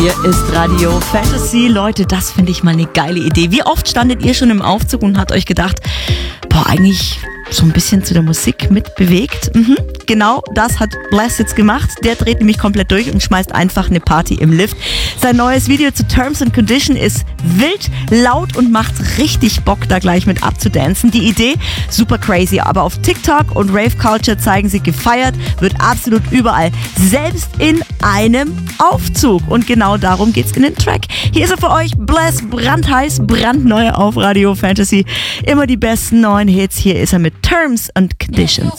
Hier ist Radio Fantasy. Leute, das finde ich mal eine geile Idee. Wie oft standet ihr schon im Aufzug und habt euch gedacht, eigentlich so ein bisschen zu der Musik mitbewegt? Genau das hat Bless jetzt gemacht. Der dreht nämlich komplett durch und schmeißt einfach eine Party im Lift. Sein neues Video zu Terms and Condition ist wild, laut und macht richtig Bock, da gleich mit abzudancen. Die Idee, super crazy, aber auf TikTok und Rave Culture zeigen sie gefeiert, wird absolut überall, selbst in einem Aufzug. Und genau darum geht's in den Track. Hier ist er für euch, Bless, brandheiß, brandneu auf Radio Fantasy. Immer die besten neuen Hits. Hier ist er mit Terms and Conditions.